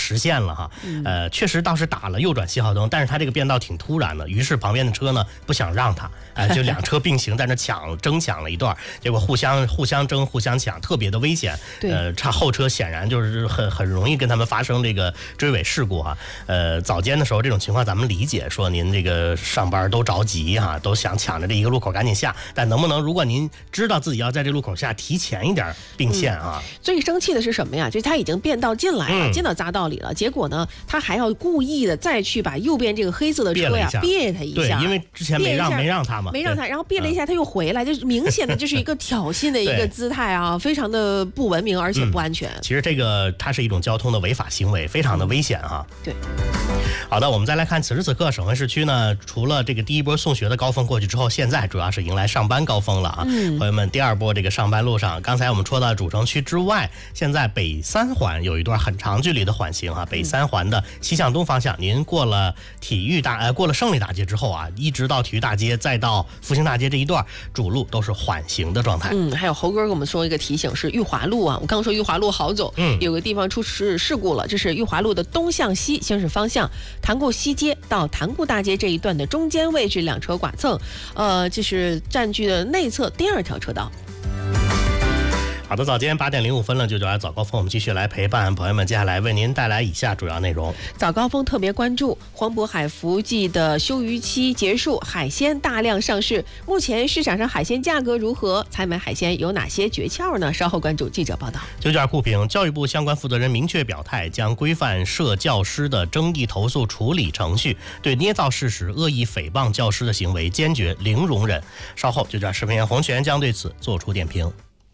实现了哈。确实倒是打了右转信号灯，但是他这个变道挺突然的，于是旁边的车呢不想让他，就两车并行在那争抢了一段，结果互相争互相抢，特别的危险。差后车显然就是很容易跟他们发生这个追尾事故哈。早间的时候这种情况咱们理解，说您这个上班都着急哈，都想抢着这一个路口赶紧下，但能不能如果您知道自己要在这路口下，提前一点并线啊？ 最生气的是什么呀？就是他已经变道进来了，进到匝道里了，结果呢，他还要故意的再去把右边这个黑色的车呀别他一下， 对，因为之前没让他嘛， 没让他，然后别了一下他又回来，就明显的就是一个挑衅的一个姿态啊，非常的不文明而且不安全。 其实这个它是一种交通的违法行为，非常的危险啊。 对。 好的，我们再来看此时此刻省会市区呢，除了这个第一波送学的高峰过去之后，现在主要是迎来上班高峰了啊。朋友们，第二波这个上班路上，刚才我们说到主城区之外，现在北三环有一段很长距离的缓行啊。北三环的西向东方向，您过了过了胜利大街之后啊，一直到体育大街再到复兴大街这一段，主路都是缓行的状态。 还有猴哥给我们说一个提醒是裕华路啊，我刚说裕华路好走，有个地方出事故了，这是裕华路的东向西行驶方向，塘沽西街到塘沽大街这一段的中间位置两车剐蹭，这是占据了内侧第二条车道。 好的，早间8点05分了，就来早高峰，我们继续来陪伴朋友们，接下来为您带来以下主要内容。 早高峰特别关注黄渤海福季的休渔期结束，海鲜大量上市，目前市场上海鲜价格如何？采买海鲜有哪些诀窍呢？稍后关注记者报道。 9卷酷评，教育部相关负责人明确表态，将规范涉教师的争议投诉处理程序，对捏造事实、恶意诽谤教师的行为坚决零容忍。稍后9卷视频，洪泉将对此做出点评。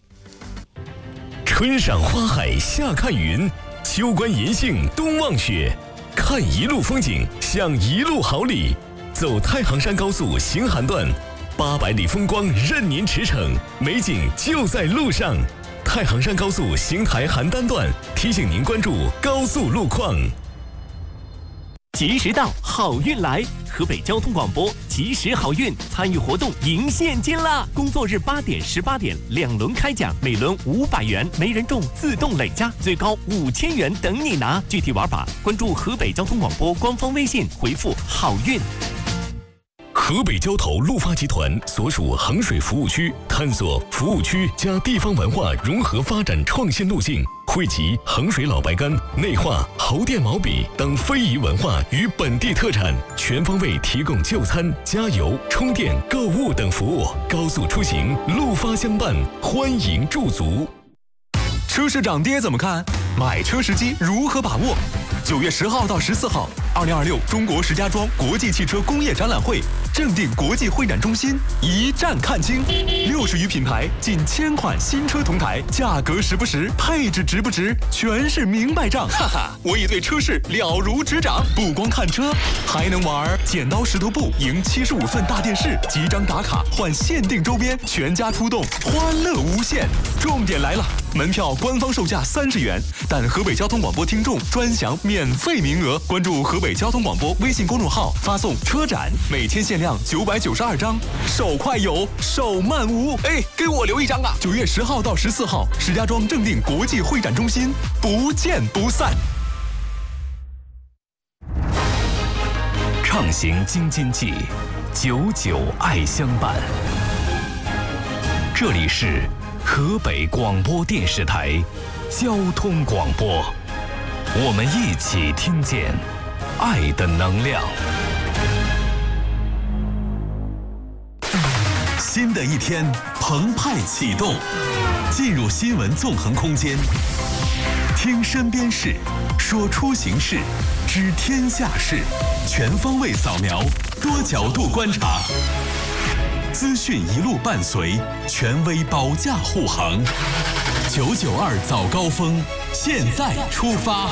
春赏花海夏看云，秋观银杏冬望雪，看一路风景享一路好礼，走太行山高速行韩段，800里风光任您驰骋，美景就在路上。太行山高速邢台邯郸段提醒您关注高速路况。 及时到，好运来！河北交通广播及时好运参与活动赢现金啦！工作日8点、18点2轮开奖，每轮500元，没人中自动累加，最高5000元等你拿。具体玩法关注河北交通广播官方微信，回复好运。 河北交投陆发集团所属衡水服务区探索服务区加地方文化融合发展创新路径，汇集衡水老白干、内画、侯店毛笔等非遗文化与本地特产，全方位提供就餐、加油、充电、购物等服务。高速出行，陆发相伴，欢迎驻足。 车市涨跌怎么看？买车时机如何把握？9月10号到14号，2026中国石家庄国际汽车工业展览会正定国际会展中心一站看清，60余品牌，近1000款新车同台，价格实不实，配置值不值，全是明白账。哈哈，我已对车市了如指掌，不光看车，还能玩剪刀石头布，赢75寸大电视，几张打卡换限定周边，全家出动，欢乐无限。重点来了，门票官方售价30元，但河北交通广播听众专享免费名额。关注河北交通广播微信公众号，发送车展，每天限量992张，手快有，手慢无。哎，给我留一张啊！9月10号到14号，石家庄正定国际会展中心，不见不散。 畅行京津冀，久久爱相伴。这里是河北广播电视台交通广播，我们一起听见爱的能量。 新的一天澎湃启动，进入新闻纵横空间，听身边事，说出行事，知天下事，全方位扫描，多角度观察，资讯一路伴随，权威保驾护航。992早高峰，现在出发。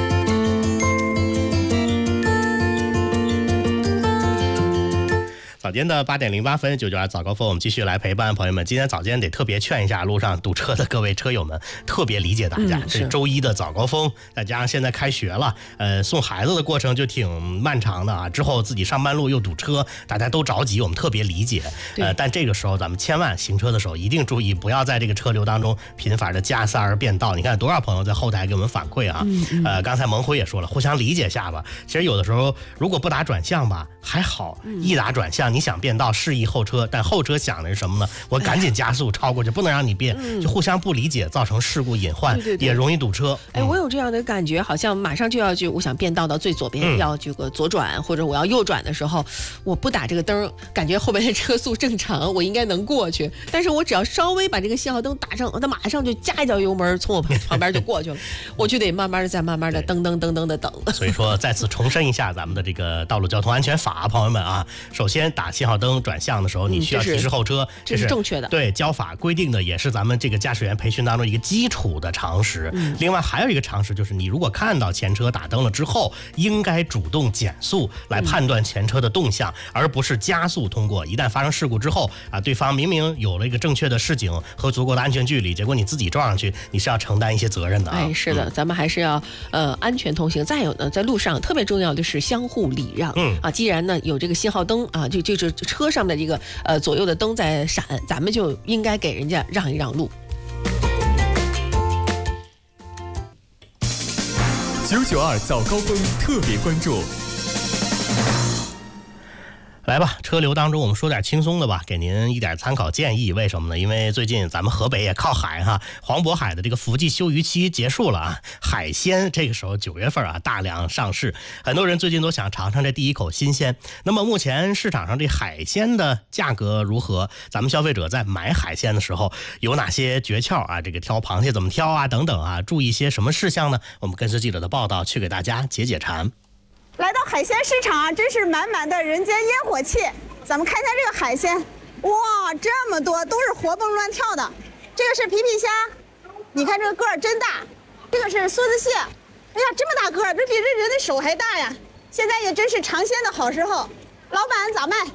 早间的8点08分，992早高峰，我们继续来陪伴朋友们。今天早间得特别劝一下路上堵车的各位车友们，特别理解大家。这周一的早高峰，再加上现在开学了，送孩子的过程就挺漫长的啊。之后自己上班路又堵车，大家都着急，我们特别理解。但这个时候咱们千万行车的时候一定注意，不要在这个车流当中频繁的加塞儿变道。你看多少朋友在后台给我们反馈啊？刚才蒙辉也说了，互相理解下吧。其实有的时候如果不打转向吧还好，一打转向你想变道示意后车，但后车想的是什么呢？我赶紧加速超过去，不能让你变，就互相不理解，造成事故隐患，也容易堵车。 我有这样的感觉，好像马上就要去，我想变道到最左边，要这个左转或者我要右转的时候，我不打这个灯，感觉后边的车速正常，我应该能过去。但是我只要稍微把这个信号灯打上，它马上就加一脚油门，从我旁边就过去了，我就得慢慢的再慢慢的噔噔噔噔的等。 所以说再次重申一下咱们的这个道路交通安全法，朋友们啊，首先打信号灯转向的时候，你需要提示后车， 这是正确的。 对，交法规定的也是咱们这个驾驶员培训当中一个基础的常识。另外还有一个常识就是，你如果看到前车打灯了之后，应该主动减速来判断前车的动向，而不是加速通过。一旦发生事故之后啊，对方明明有了一个正确的示警和足够的安全距离，结果你自己撞上去，你是要承担一些责任的啊。 是的，咱们还是要安全通行。再有呢，在路上特别重要的是相互礼让。既然呢有这个信号灯啊，就是车上的这个左右的灯在闪，咱们就应该给人家让一让路。 992早高峰特别关注。 来吧，车流当中我们说点轻松的吧，给您一点参考建议。为什么呢？因为最近咱们河北也靠海哈，黄渤海的这个伏季休渔期结束了啊，海鲜这个时候9月份啊大量上市，很多人最近都想尝尝这第一口新鲜。那么目前市场上这海鲜的价格如何？咱们消费者在买海鲜的时候有哪些诀窍啊？这个挑螃蟹怎么挑啊？等等啊，注意一些什么事项呢？我们跟随记者的报道去给大家解解馋。 来到海鲜市场啊，真是满满的人间烟火气。咱们看一下这个海鲜，哇，这么多，都是活蹦乱跳的。这个是皮皮虾，你看这个个儿真大。这个是梭子蟹，哎呀，这么大个儿，这比人的手还大呀。现在也真是尝鲜的好时候。老板咋卖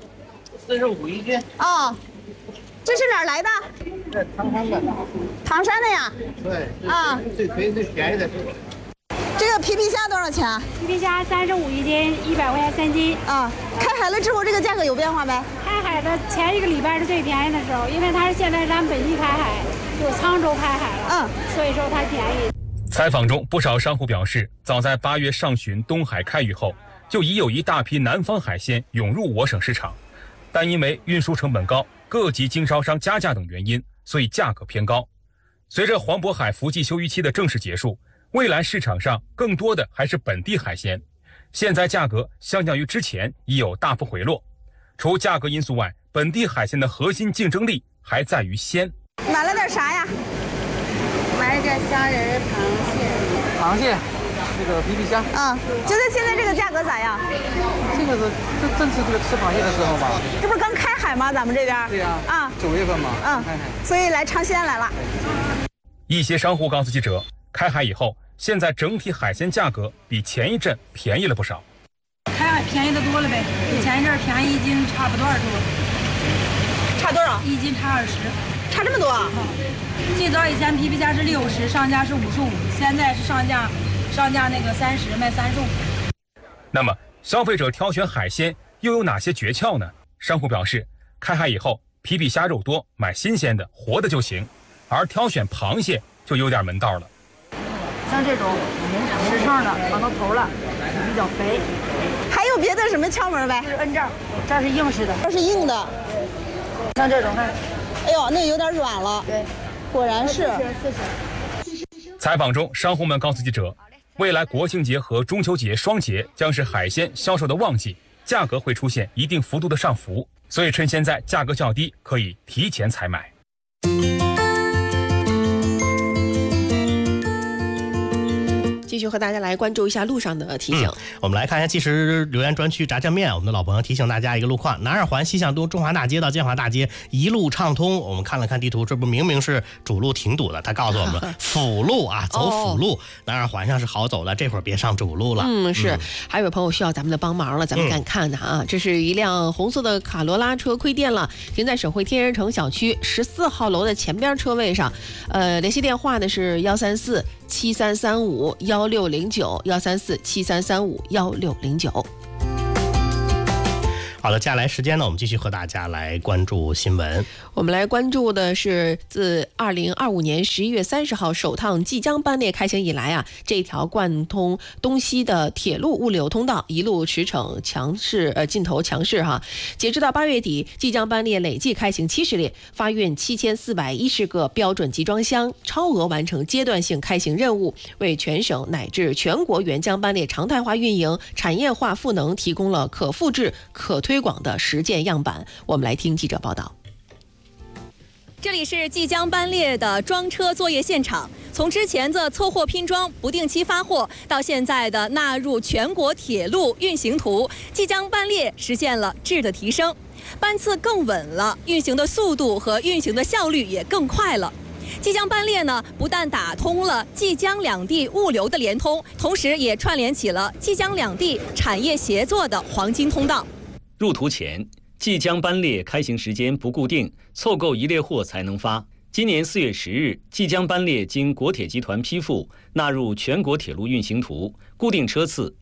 ？45一斤。 哦，这是哪儿来的？ 这唐山的。 唐山的呀？ 对。啊，最便宜的。 这个皮皮虾多少钱啊？ 皮皮虾35一斤，100块钱3斤。 啊，开海了之后这个价格有变化没？ 开海的前1个礼拜是最便宜的时候，因为它是现在咱本地开海，就沧州开海了，所以说它便宜。 采访中，不少商户表示，早在8月上旬东海开渔后，就已有一大批南方海鲜涌入我省市场，但因为运输成本高、各级经销商加价等原因，所以价格偏高。随着黄渤海伏季休渔期的正式结束，未来市场上更多的还是本地海鲜，现在价格相较于之前已有大幅回落。除价格因素外，本地海鲜的核心竞争力还在于鲜。 买了点啥呀？ 买了点虾仁、 螃蟹，这个皮皮虾。 觉得现在这个价格咋样？ 这个是正是这个吃螃蟹的时候嘛。 这不是刚开海吗？咱们这边。 对呀。9月份嘛。开海。 所以来尝鲜来了。 一些商户告诉记者，开海以后，现在整体海鲜价格比前一阵便宜了不少。 开海便宜的多了呗，比前一阵便宜1斤差不多多。 差多少 ？1斤差20。 差这么多啊？ 最早以前皮皮虾是60，上架是55，现在是上架那个30，卖35。 那么消费者挑选海鲜又有哪些诀窍呢？商户表示，开海以后皮皮虾肉多，买新鲜的活的就行，而挑选螃蟹就有点门道了。 像这种实诚的长到头了，比较肥。 还有别的什么窍门呗？ 是摁这儿，这儿是硬式的， 这是硬的。 像这种看， 哎呦，那有点软了。 对， 果然是。 采访中，商户们告诉记者，未来国庆节和中秋节双节将是海鲜销售的旺季，价格会出现一定幅度的上浮，所以趁现在价格较低，可以提前采买。 继续和大家来关注一下路上的提醒。 我们来看一下即时留言专区炸酱面，我们的老朋友提醒大家一个路况：南二环西向东中华大街到建华大街一路畅通。我们看了看地图，这不明明是主路停堵的，他告诉我们辅路啊，走辅路，南二环上是好走的，这会儿别上主路了。 是。还有朋友需要咱们的帮忙了，咱们赶看的啊，这是一辆红色的卡罗拉车亏电了，停在省会天人城小区14号楼的前边车位上。联系电话呢是134-7335-1609，134-7335-1609。 好的，接下来时间呢，我们继续和大家来关注新闻。 我们来关注的是自2025年11月30号首趟即将班列开行以来啊，这条贯通东西的铁路物流通道一路驰骋劲头强势哈。截止到8月底，即将班列累计开行70列，发运7410个标准集装箱，超额完成阶段性开行任务，为全省乃至全国原将班列常态化运营、产业化赋能提供了可复制、可推广的实践样板。我们来听记者报道。 这里是即将班列的装车作业现场，从之前的凑货拼装、不定期发货，到现在的纳入全国铁路运行图，即将班列实现了质的提升，班次更稳了，运行的速度和运行的效率也更快了。即将班列呢，不但打通了即将两地物流的联通，同时也串联起了即将两地产业协作的黄金通道。 入图前，即将班列开行时间不固定，凑够一列货才能发。今年4月10日，即将班列经国铁集团批复，纳入全国铁路运行图，固定车次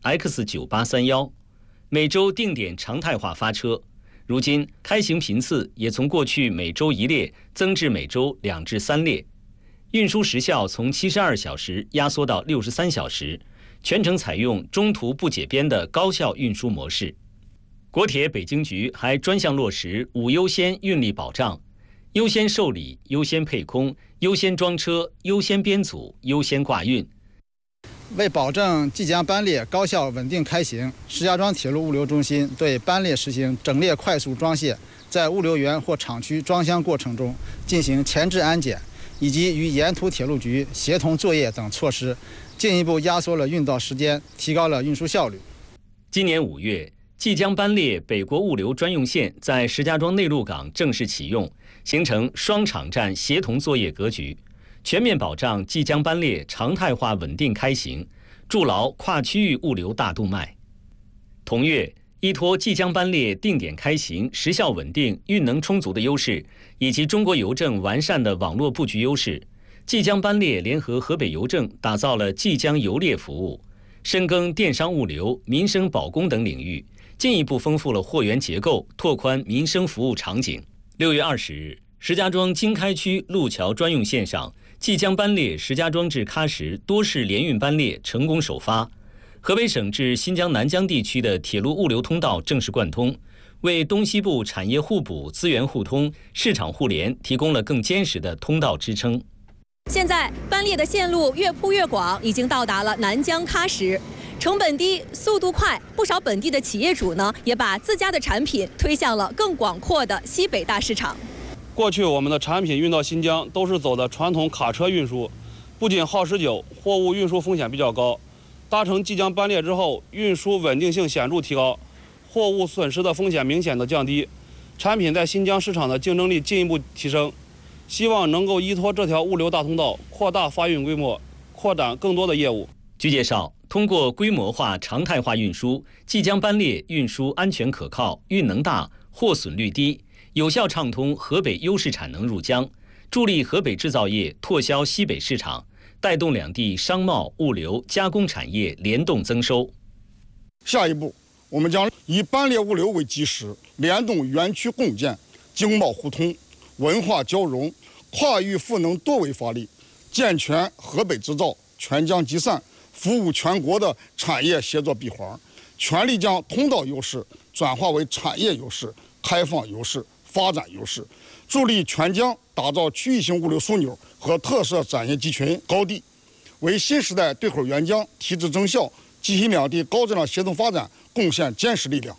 X9831，每周定点常态化发车。如今开行频次也从过去每周1列增至每周2至3列，运输时效从72小时压缩到63小时，全程采用中途不解编的高效运输模式。国铁北京局还专项落实5优先运力保障：优先受理、优先配空、优先装车、优先编组、优先挂运。 为保证即将班列高效稳定开行，石家庄铁路物流中心对班列实行整列快速装卸，在物流园或厂区装箱过程中进行前置安检，以及与沿途铁路局协同作业等措施，进一步压缩了运到时间，提高了运输效率。 今年5月，即将班列北国物流专用线在石家庄内陆港正式启用，形成双场站协同作业格局，全面保障即将班列常态化稳定开行，筑牢跨区域物流大动脉。同月，依托即将班列定点开行、时效稳定、运能充足的优势，以及中国邮政完善的网络布局优势，即将班列联合河北邮政打造了即将邮列服务，深耕电商物流、民生保供等领域，进一步丰富了货源结构，拓宽民生服务场景。6月20日，石家庄经开区路桥专用线上，即将班列石家庄至喀什多式联运班列成功首发，河北省至新疆南疆地区的铁路物流通道正式贯通，为东西部产业互补、资源互通、市场互联提供了更坚实的通道支撑。 现在班列的线路越铺越广，已经到达了南疆喀什，成本低、速度快，不少本地的企业主呢，也把自家的产品推向了更广阔的西北大市场。 过去我们的产品运到新疆都是走的传统卡车运输，不仅耗时久，货物运输风险比较高。搭乘即将班列之后，运输稳定性显著提高，货物损失的风险明显的降低，产品在新疆市场的竞争力进一步提升。希望能够依托这条物流大通道，扩大发运规模，扩展更多的业务。 据介绍，通过规模化、常态化运输，即将班列运输安全可靠、运能大、货损率低，有效畅通河北优势产能入疆，助力河北制造业拓销西北市场，带动两地商贸、物流、加工产业联动增收。 下一步，我们将以班列物流为基石，联动园区共建、经贸互通、文化交融、跨域赋能多维发力，健全河北制造、全疆集散、服务全国的产业协作闭环，全力将通道优势转化为产业优势、开放优势、发展优势，助力全疆打造区域性物流枢纽和特色产业集群高地，为新时代对口援疆提质增效、激起两地高质量协同发展贡献坚实力量。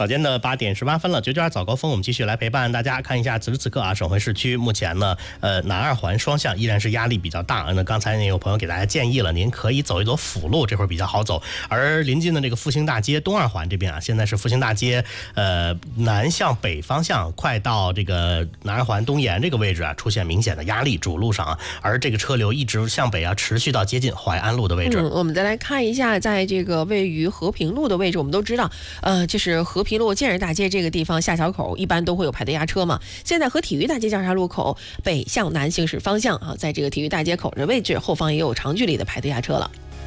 早间的8点18分了，992早高峰，我们继续来陪伴大家看一下此时此刻啊，省会市区目前呢，南二环双向依然是压力比较大。那刚才也有朋友给大家建议了，您可以走一走辅路，这会儿比较好走。而临近的这个复兴大街东二环这边啊，现在是复兴大街南向北方向，快到这个南二环东沿这个位置啊，出现明显的压力，主路上啊，而这个车流一直向北啊，持续到接近淮安路的位置。 我们再来看一下，在这个位于和平路的位置，我们都知道，就是和平路建仁大街这个地方下桥口一般都会有排队压车嘛。现在和体育大街交叉路口北向南行驶方向啊，在这个体育大街口的位置后方也有长距离的排队压车了。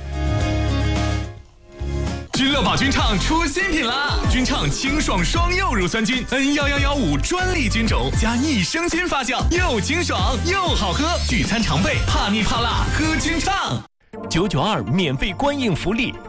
君乐宝菌畅出新品啦！菌畅清爽双柚乳酸菌 N11115专利菌种加益生菌发酵，又清爽又好喝，聚餐常备，怕腻怕辣喝菌畅。 992免费观影福利。